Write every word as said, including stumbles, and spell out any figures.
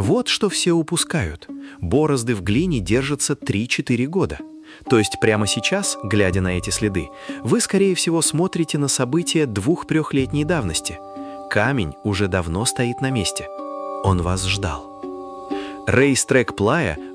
Вот что все упускают. Борозды в глине держатся три-четыре года. То есть прямо сейчас, глядя на эти следы, вы, скорее всего, смотрите на события двух-трехлетней давности. Камень уже давно стоит на месте. Он вас ждал. Рейстрек Плая